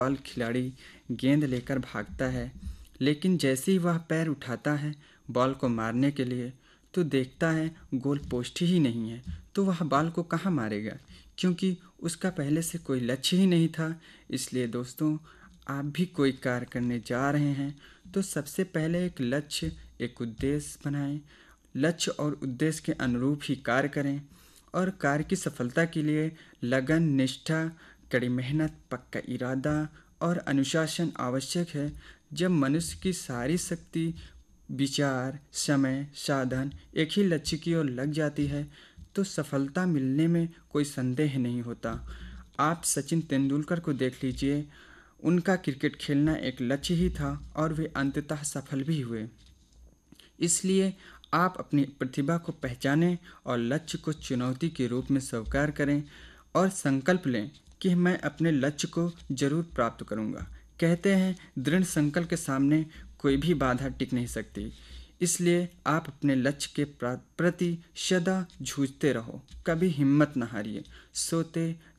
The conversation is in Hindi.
बॉल खिलाड़ी गेंद लेकर भागता है, लेकिन जैसे ही वह पैर उठाता है बॉल को मारने के लिए तो देखता है गोल पोस्ट ही नहीं है, तो वह बॉल को कहाँ मारेगा, क्योंकि उसका पहले से कोई लक्ष्य ही नहीं था। इसलिए दोस्तों, आप भी कोई कार्य करने जा रहे हैं तो सबसे पहले एक लक्ष्य, एक उद्देश्य बनाएं। लक्ष्य और उद्देश्य के अनुरूप ही कार्य करें और कार्य की सफलता के लिए लगन, निष्ठा, कड़ी मेहनत, पक्का इरादा और अनुशासन आवश्यक है। जब मनुष्य की सारी शक्ति, विचार, समय, साधन एक ही लक्ष्य की ओर लग जाती है तो सफलता मिलने में कोई संदेह नहीं होता। आप सचिन तेंदुलकर को देख लीजिए, उनका क्रिकेट खेलना एक लक्ष्य ही था और वे अंततः सफल भी हुए। इसलिए आप अपनी प्रतिभा को पहचानें और लक्ष्य को चुनौती के रूप में स्वीकार करें और संकल्प लें कि मैं अपने लक्ष्य को जरूर प्राप्त करूंगा। कहते हैं दृढ़ संकल्प के सामने कोई भी बाधा टिक नहीं सकती। इसलिए आप अपने लक्ष्य के प्रति सदा जूझते रहो, कभी हिम्मत न हारिए। सोते